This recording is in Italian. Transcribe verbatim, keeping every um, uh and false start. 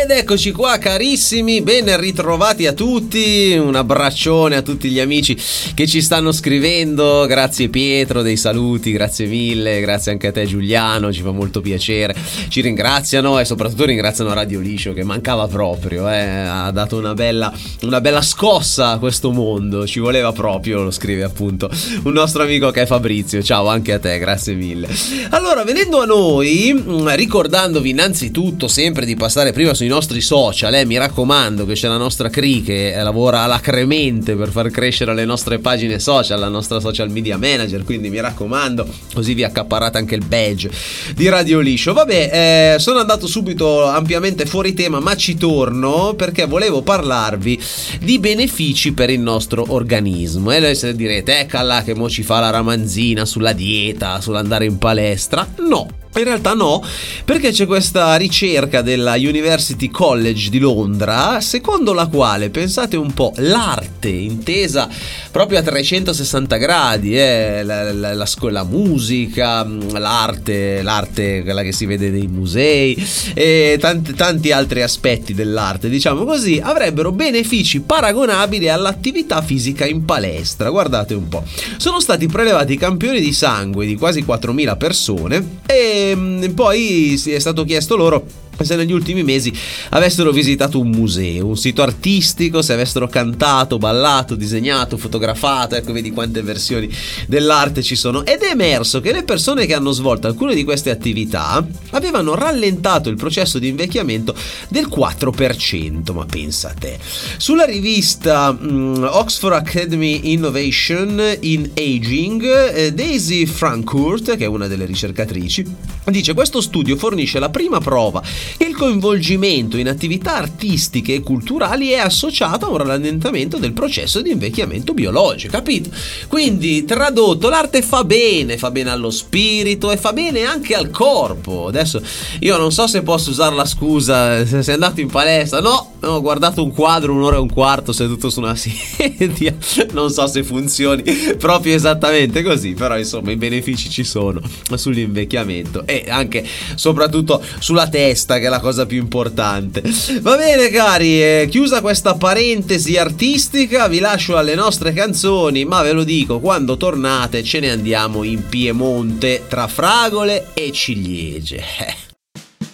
Ed eccoci qua carissimi, ben ritrovati a tutti, un abbraccione a tutti gli amici che ci stanno scrivendo, grazie Pietro dei saluti, grazie mille, grazie anche a te Giuliano, ci fa molto piacere, ci ringraziano e soprattutto ringraziano Radio Liscio che mancava proprio, eh, ha dato una bella, una bella scossa a questo mondo, ci voleva proprio, lo scrive appunto un nostro amico che è Fabrizio, ciao anche a te, grazie mille. Allora venendo a noi, ricordandovi innanzitutto sempre di passare prima sui nostri social, eh, mi raccomando che c'è la nostra Cri che lavora alacremente per far crescere le nostre pagine social, la nostra social media manager, quindi mi raccomando, così vi accaparrate anche il badge di Radio Liscio. Vabbè, eh, sono andato subito ampiamente fuori tema, ma ci torno perché volevo parlarvi di benefici per il nostro organismo. E adesso direte, ecco là che mo ci fa la ramanzina sulla dieta, sull'andare in palestra. No, in realtà no, perché c'è questa ricerca della University College di Londra, secondo la quale, pensate un po', l'arte intesa proprio a trecentosessanta gradi, eh, la, la, la, la musica, l'arte, l'arte quella che si vede nei musei e tanti, tanti altri aspetti dell'arte, diciamo così, avrebbero benefici paragonabili all'attività fisica in palestra. Guardate un po', sono stati prelevati campioni di sangue di quasi quattromila persone e poi è stato chiesto loro se negli ultimi mesi avessero visitato un museo, un sito artistico, se avessero cantato, ballato, disegnato, fotografato. Ecco, vedi quante versioni dell'arte ci sono. Ed è emerso che le persone che hanno svolto alcune di queste attività avevano rallentato il processo di invecchiamento del quattro per cento, ma pensa a te. Sulla rivista mh, Oxford Academy Innovation in Aging, eh, Daisy Francourt, che è una delle ricercatrici, dice: questo studio fornisce la prima prova che il coinvolgimento in attività artistiche e culturali è associato a un rallentamento del processo di invecchiamento biologico, capito? Quindi, tradotto, l'arte fa bene, fa bene allo spirito e fa bene anche al corpo. Adesso io non so se posso usare la scusa, se sei andato in palestra, no, ho guardato un quadro un'ora e un quarto seduto su una sedia, non so se funzioni proprio esattamente così, però insomma i benefici ci sono sull'invecchiamento e anche soprattutto sulla testa, che è la cosa più importante. Va bene cari, eh, chiusa questa parentesi artistica, vi lascio alle nostre canzoni, ma ve lo dico, quando tornate ce ne andiamo in Piemonte tra fragole e ciliegie.